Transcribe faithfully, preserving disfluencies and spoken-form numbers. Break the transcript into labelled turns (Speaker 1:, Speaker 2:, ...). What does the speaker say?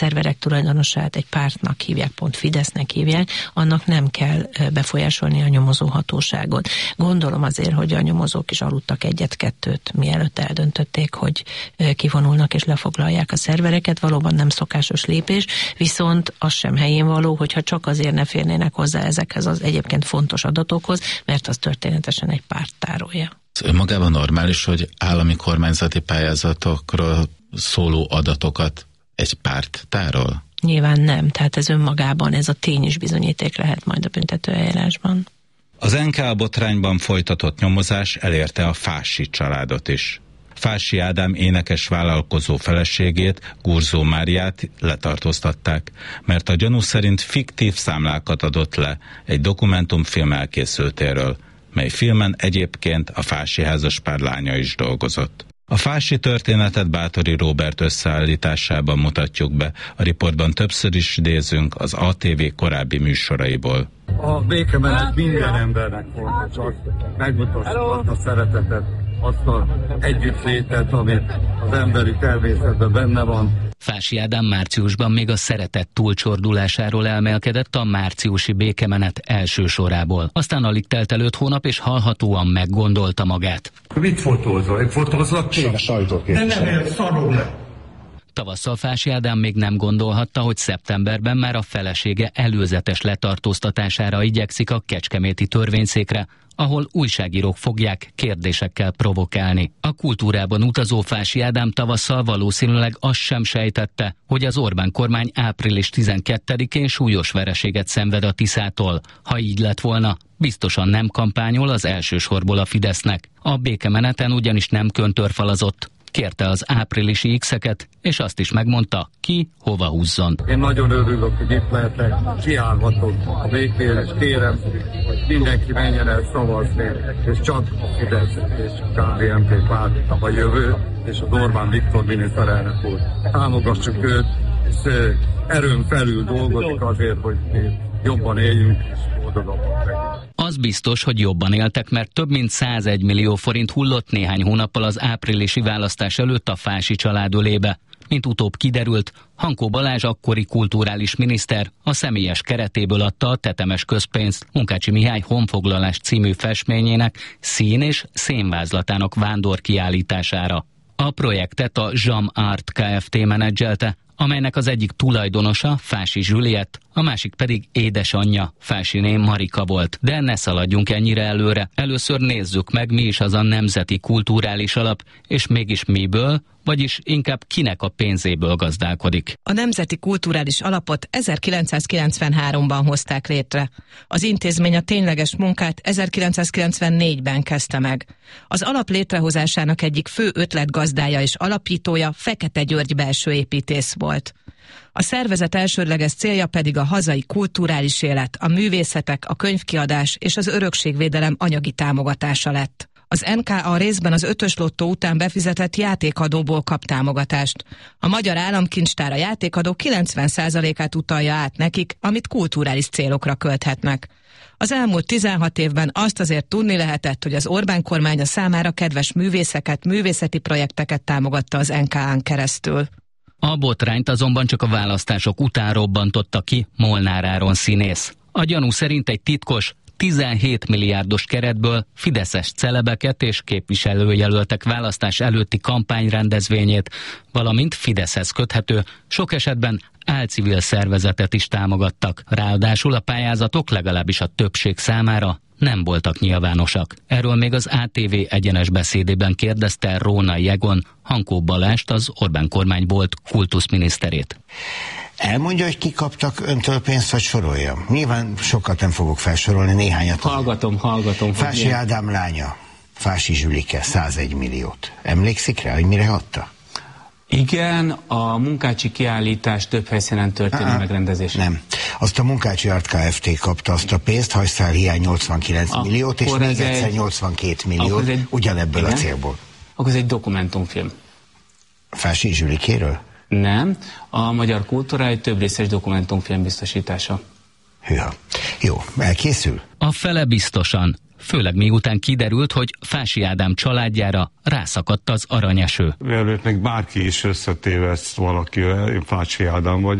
Speaker 1: szerverek tulajdonosát egy pártnak hívják, pont Fidesznek hívják, annak nem kell befolyásolni a nyomozó hatóságot. Gondolom azért, hogy a nyomozók is aludtak egyet-kettőt, mielőtt eldöntötték, hogy kivonulnak és lefoglalják a szervereket. Valóban nem szokásos lépés, viszont az sem helyén való, hogyha csak azért ne férnének hozzá ezekhez az egyébként fontos adatokhoz, mert az történetesen egy párt tárolja.
Speaker 2: Önmagában normális, hogy állami kormányzati pályázatokról szóló adatokat egy párt tárol?
Speaker 1: Nyilván nem, tehát ez önmagában, ez a tény is bizonyíték lehet majd a büntetőeljárásban.
Speaker 3: Az en ká botrányban folytatott nyomozás elérte a Fássy családot is. Fássy Ádám énekes vállalkozó feleségét, Gurzó Máriát letartóztatták, mert a gyanú szerint fiktív számlákat adott le egy dokumentumfilm elkészültéről, mely filmen egyébként a Fássy házaspár lánya is dolgozott. A Fássy történetet Báthori Róbert összeállításában mutatjuk be, a riportban többször is idézünk az á té vé korábbi műsoraiból.
Speaker 4: A békemenet minden embernek fontos, azt megmutassuk azt a szeretetet, azt az együttlétet, amit az emberi természetben benne van.
Speaker 5: Fássy Ádám márciusban még a szeretet túlcsordulásáról elmélkedett a márciusi békemenet első sorából. Aztán alig telt el öt hónap, és hallhatóan meggondolta magát.
Speaker 4: Mit fotózol? Egy fotózlak ki? De nem ér, szarul le!
Speaker 5: Tavasszal Fássy Ádám még nem gondolhatta, hogy szeptemberben már a felesége előzetes letartóztatására igyekszik a kecskeméti törvényszékre, ahol újságírók fogják kérdésekkel provokálni. A kultúrában utazó Fássy Ádám tavasszal valószínűleg azt sem sejtette, hogy az Orbán kormány április tizenkettedikén súlyos vereséget szenved a Tiszától. Ha így lett volna, biztosan nem kampányol az első sorból a Fidesznek. A békemeneten ugyanis nem köntörfalazott. Kérte az áprilisi X-eket, és azt is megmondta, ki hova húzzon.
Speaker 4: Én nagyon örülök, hogy itt lehetek, kiállhatok a békére, és kérem, hogy mindenki menjen el szavazni, és csak a Fidesz és a ká dé en pé párt a jövő, és az Orbán Viktor miniszterelnök úr. Támogassuk őt, és erőn felül dolgozik azért, hogy jobban éljünk, és boldogabbak meg.
Speaker 5: Az biztos, hogy jobban éltek, mert több mint százegy millió forint hullott néhány hónappal az áprilisi választás előtt a Fássy család ölébe. Mint utóbb kiderült, Hankó Balázs akkori kulturális miniszter a személyes keretéből adta a tetemes közpénzt Munkácsy Mihály Honfoglalás című festményének szín- és szénvázlatának vándorkiállítására. A projektet a Jam Art Kft. Menedzselte, amelynek az egyik tulajdonosa Fássy Juliett, a másik pedig édesanyja, Fássy-né Marika volt. De ne szaladjunk ennyire előre. Először nézzük meg, mi is az a Nemzeti Kulturális Alap, és mégis miből, vagyis inkább kinek a pénzéből gazdálkodik.
Speaker 6: A Nemzeti Kulturális Alapot ezerkilencszázkilencvenháromban hozták létre. Az intézmény a tényleges munkát ezerkilencszázkilencvennégyben kezdte meg. Az alap létrehozásának egyik fő ötletgazdája és alapítója Fekete György belső építész volt. A szervezet elsődleges célja pedig a hazai kulturális élet, a művészetek, a könyvkiadás és az örökségvédelem anyagi támogatása lett. Az en ká á részben az ötös lottó után befizetett játékadóból kap támogatást. A Magyar Államkincstár a játékadó kilencven százalékát utalja át nekik, amit kulturális célokra költhetnek. Az elmúlt tizenhat évben azt azért tudni lehetett, hogy az Orbán kormánya számára kedves művészeket, művészeti projekteket támogatta az en ká án keresztül.
Speaker 5: A botrányt azonban csak a választások után robbantotta ki Molnár Áron színész. A gyanú szerint egy titkos, tizenhét milliárdos keretből fideszes celebeket és képviselőjelöltek választás előtti kampányrendezvényét, valamint Fideszhez köthető, sok esetben álcivil szervezetet is támogattak. Ráadásul a pályázatok legalábbis a többség számára nem voltak nyilvánosak. Erről még az á té vé egyenes beszédében kérdezte Rónai Egon Hankó Balást, az Orbán kormány volt kultuszminiszterét.
Speaker 7: Elmondja, hogy ki kaptak öntől pénzt, vagy soroljam? Nyilván sokat nem fogok felsorolni, néhányat.
Speaker 8: Hallgatom, hallgatom.
Speaker 7: Fássy Ádám lánya, Fássy Zsülike, százegy milliót. Emlékszik rá, hogy mire adta?
Speaker 8: Igen, a Munkácsy kiállítás több helyszínen történő megrendezés.
Speaker 7: Nem. Azt a Munkácsy Art Kft. Kapta azt a pénzt, hajszál hiány nyolcvankilenc akkor milliót, és még egyszer egy... nyolcvankét milliót, egy... ugyanebből igen? A célból.
Speaker 8: Akkor ez egy dokumentumfilm.
Speaker 7: Fássy Zsülikéről?
Speaker 8: Nem, a Magyar Kultúra egy több részes dokumentumfilm biztosítása.
Speaker 7: Hűha. Jó, elkészül?
Speaker 5: A fele biztosan. főleg miután kiderült, hogy Fási Ádám családjára rászakadt az aranyeső.
Speaker 9: Mielőtt még bárki is összetéveszt valakivel, én Fási Ádám vagy,